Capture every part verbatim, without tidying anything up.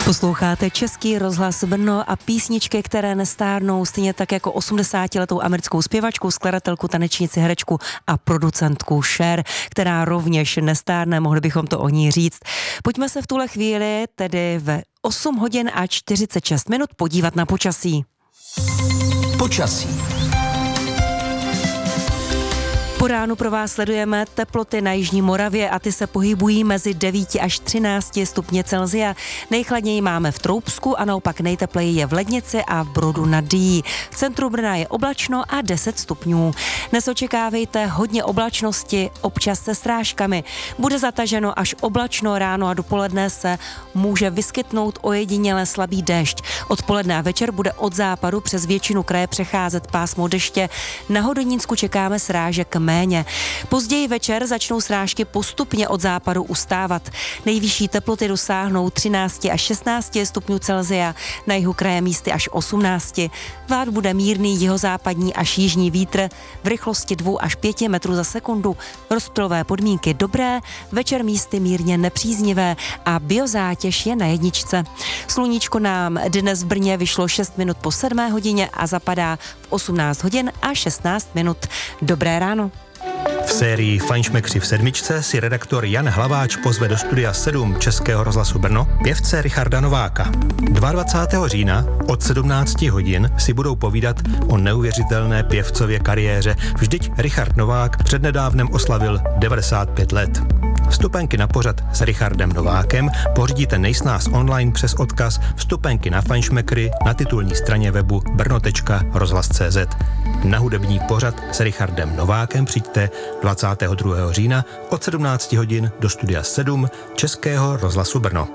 Posloucháte Český rozhlas Brno a písničky, které nestárnou, stejně tak jako osmdesátiletou americkou zpěvačku, skladatelku, tanečnici, herečku a producentku Cher, která rovněž nestárne, mohli bychom to o ní říct. Pojďme se v tuhle chvíli, tedy ve osm hodin a čtyřicet šest minut, podívat na počasí. Počasí. Po ránu pro vás sledujeme teploty na jižní Moravě a ty se pohybují mezi devět až třináct stupně Celsia. Nejchladněji máme v Troubsku a naopak nejtepleji je v Lednici a v Brodu nad Dyjí. V centru Brna je oblačno a deset stupňů. Dnes očekávejte hodně oblačnosti, občas se srážkami. Bude zataženo až oblačno, ráno a dopoledne se může vyskytnout ojediněle slabý déšť. Odpoledne a večer bude od západu přes většinu kraje přecházet pásmo deště. Na Hodonínsku čekáme srážek méně. Později večer začnou srážky postupně od západu ustávat. Nejvyšší teploty dosáhnou třináct až šestnáct stupňů Celsia, na jihu kraje místy až osmnáct. Vát bude mírný jihozápadní až jižní vítr v rychlosti dva až pět metrů za sekundu. Rozptylové podmínky dobré, večer místy mírně nepříznivé a biozátěž je na jedničce. Sluníčko nám dnes v Brně vyšlo šest minut po sedmé hodině a zapadá v osmnáct hodin a šestnáct minut. Dobré ráno. V sérii Fajnšmekři v sedmičce si redaktor Jan Hlaváč pozve do studia sedm Českého rozhlasu Brno pěvce Richarda Nováka. dvacátého druhého října od sedmnáct hodin si budou povídat o neuvěřitelné pěvcově kariéře. Vždyť Richard Novák přednedávnem oslavil devadesát pět let. Vstupenky na pořad s Richardem Novákem pořídíte nejsnáz online přes odkaz Vstupenky na Fajnšmekry na titulní straně webu brno tečka rozhlas tečka cé zet. Na hudební pořad s Richardem Novákem přijďte dvacátého druhého října od sedmnáct hodin do studia sedm Českého rozhlasu Brno.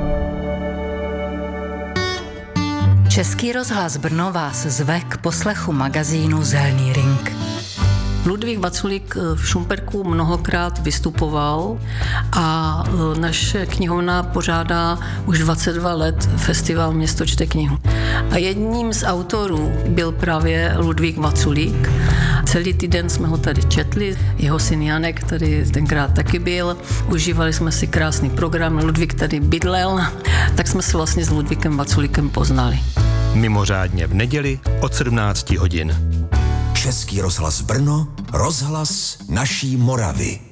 Český rozhlas Brno vás zve k poslechu magazínu Zelný ring. Ludvík Vaculík v Šumperku mnohokrát vystupoval a naše knihovna pořádá už dvacet dva let festival Město čte knihu. A jedním z autorů byl právě Ludvík Vaculík. Celý týden jsme ho tady četli, jeho syn Janek tady tenkrát taky byl, užívali jsme si krásný program, Ludvík tady bydlel, tak jsme se vlastně s Ludvíkem Vaculíkem poznali. Mimořádně v neděli od sedmnáct hodin. Český rozhlas Brno, rozhlas naší Moravy.